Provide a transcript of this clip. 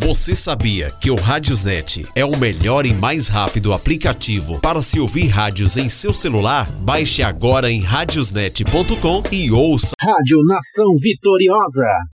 Você sabia que o Radiosnet é o melhor e mais rápido aplicativo para se ouvir rádios em seu celular? Baixe agora em radiosnet.com e ouça. Rádio Nação Vitoriosa.